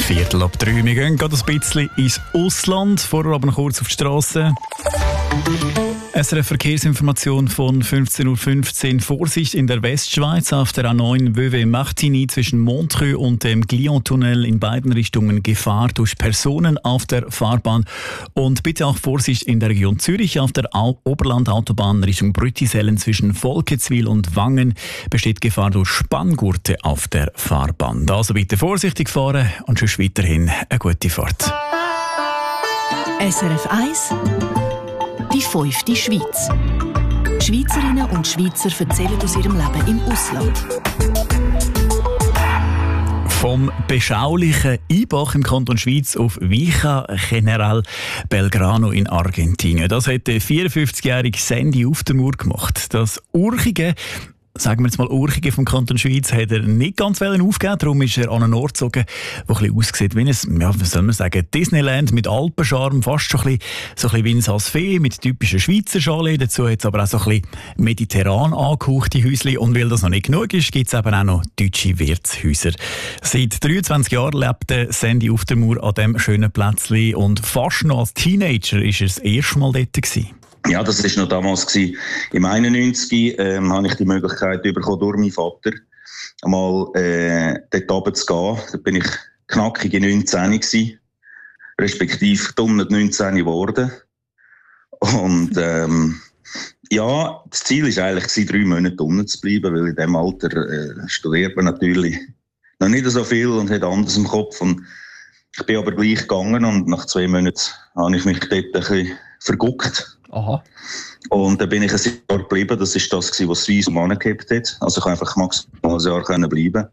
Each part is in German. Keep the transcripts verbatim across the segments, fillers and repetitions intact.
Viertel ab drei. Wir gehen gerade ein bisschen ins Ausland, vorher aber noch kurz auf die Straße. S R F-Verkehrsinformation von fünfzehn Uhr fünfzehn. Vorsicht in der Westschweiz auf der A neun Vevey-Martigny zwischen Montreux und dem Glion-Tunnel in beiden Richtungen Gefahr durch Personen auf der Fahrbahn. Und bitte auch Vorsicht in der Region Zürich auf der Au- Oberland-Autobahn Richtung Brüttisellen zwischen Volketswil und Wangen besteht Gefahr durch Spanngurte auf der Fahrbahn. Also bitte vorsichtig fahren und schon weiterhin eine gute Fahrt. S R F eins Die fünfte Schweiz. Schweizerinnen und Schweizer erzählen aus ihrem Leben im Ausland. Vom beschaulichen Einbach im Kanton Schweiz auf Vicha General Belgrano in Argentinien. Das hat der vierundfünfzigjährige Sandy Uftermoor gemacht. Das urchige, sagen wir jetzt mal urchige vom Kanton Schweiz, hat er nicht ganz aufgegeben. Darum ist er an einen Ort gezogen, der ein bisschen aussieht wie ein, ja, was soll man sagen, Disneyland mit Alpenscharme, fast schon ein bisschen, so ein bisschen wie ein Salsfee mit typischen Schweizer Chalet. Dazu hat es aber auch so ein bisschen mediterran angehauchte Häuschen. Und weil das noch nicht genug ist, gibt es eben auch noch deutsche Wirtshäuser. Seit dreiundzwanzig Jahren lebt Sandy Uftermoor an diesem schönen Plätzchen und fast noch als Teenager war er das erste Mal dort gewesen. Ja, das war noch damals gewesen. Im einundneunzig ähm, habe ich die Möglichkeit bekommen, durch meinen Vater einmal äh, dort runter zu gehen. Da bin ich knackige neunzehn gewesen, respektive dumm neunzehn geworden. Und ähm, ja, das Ziel war eigentlich gewesen, drei Monate unten zu bleiben, weil in diesem Alter äh, studiert man natürlich noch nicht so viel und hat anders im Kopf. Und ich bin aber gleich gegangen und nach zwei Monaten habe ich mich dort ein bisschen verguckt. Aha. Und dann bin ich ein Jahr geblieben. Das war das, was Swiss um angehabt hat. Also ich konnte einfach maximal ein Jahr bleiben.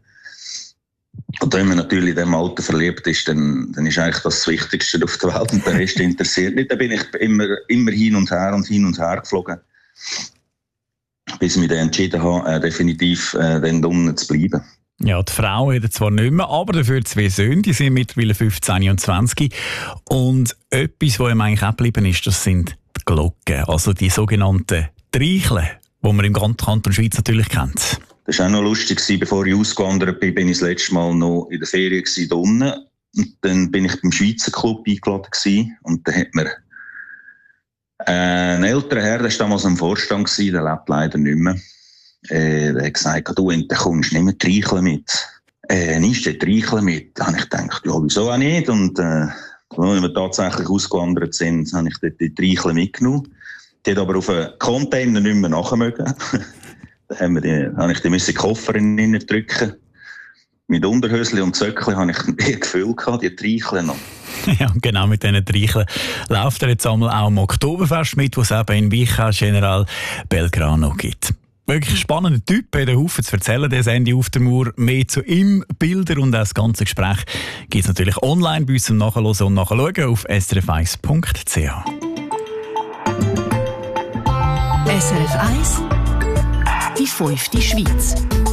Und wenn man natürlich in diesem Alter verliebt ist, dann, dann ist eigentlich das das Wichtigste auf der Welt und der Rest interessiert nicht. Dann bin ich immer, immer hin und her und hin und her geflogen, bis ich mich dann entschieden habe, äh, definitiv äh, dann unten zu bleiben. Ja, die Frau hat zwar nicht mehr, aber dafür zwei Söhne, die sind mittlerweile fünfzehn und zwanzig. Und etwas, was ihm eigentlich auch geblieben ist, das sind die Glocken, also die sogenannten Treicheln, die man im Kanton Schweiz natürlich kennt. Das war auch noch lustig, bevor ich ausgewandert bin, bin ich das letzte Mal noch in der Ferien hier unten. Und dann bin ich beim Schweizer Club eingeladen gewesen. Und dann hat mir äh, ein älterer Herr, der war damals am Vorstand gewesen, der lebt leider nicht mehr. Äh, der hat gesagt, du, und dann kommst du nicht mehr Treicheln mit. Äh, nimmst du Treicheln mit? Da habe ich gedacht, ja, wieso auch nicht? Und äh, als wir tatsächlich ausgewandert sind, habe ich dort die Treicheln mitgenommen. Die hat aber auf einen Container nicht mehr nachmögen. Da haben wir die, habe ich die müssen Koffer in drücken. Mit Unterhöschen und Zöckchen habe ich ein Gefühl gehabt, die Treicheln noch. Ja, genau, mit diesen Treicheln läuft er jetzt einmal auch am Oktoberfest mit, was es eben in Vicha General Belgrano gibt. Wirklich spannender Typ, hat einen Haufen zu erzählen, der Sandy Uftermoor. Mehr zu ihm, Bilder und auch das ganze Gespräch gibt es natürlich online bei uns zum Nachhören und Nachschauen auf s r f eins punkt c h. S R F eins Die fünfte Schweiz.